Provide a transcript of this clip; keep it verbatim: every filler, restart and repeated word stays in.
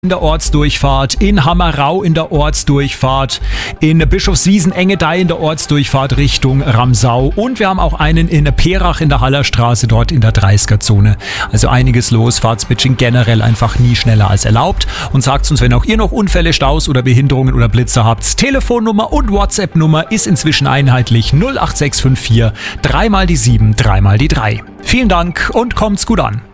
in der Ortsdurchfahrt, in Hammerau in der Ortsdurchfahrt, in Bischofswiesen Engedei in der Ortsdurchfahrt Richtung Ramsau und wir haben auch einen in Perach in der Hallerstraße, dort in der dreißiger-Zone. Also einiges los, Fahrtswitching generell einfach nie schneller als erlaubt und sagt uns, wenn auch ihr noch Unfälle, Staus oder Behinderungen oder Blitzer habt. Telefonnummer und WhatsApp-Nummer ist inzwischen einheitlich null acht sechs fünf vier, dreimal die sieben, dreimal die drei. Vielen Dank und kommt's gut an.